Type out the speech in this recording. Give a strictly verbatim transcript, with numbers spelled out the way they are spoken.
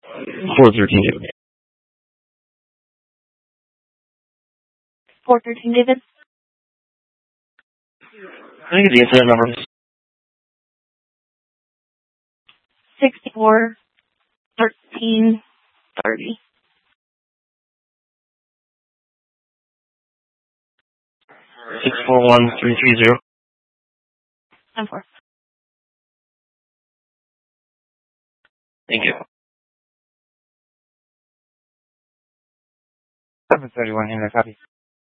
four thirteen David. four thirteen David? I think the incident number is sixty-four thirteen thirty. six four one three three zero. ten four. Thank you. seven thirty-one, Henry, copy.